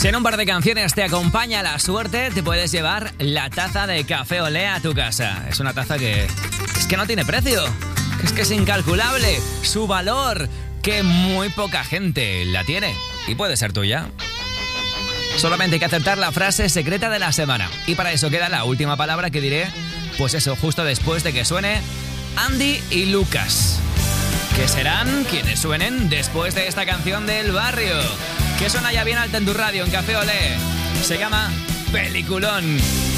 Si en un par de canciones te acompaña la suerte, te puedes llevar la taza de Café Olé a tu casa. Es una taza que es que no tiene precio, que es incalculable su valor, que muy poca gente la tiene y puede ser tuya. Solamente hay que acertar la frase secreta de la semana. Y para eso queda la última palabra que diré, pues eso, justo después de que suene Andy y Lucas, que serán quienes suenen después de esta canción del barrio, que suena ya bien alta en tu radio, en Café Olé. Se llama Peliculón.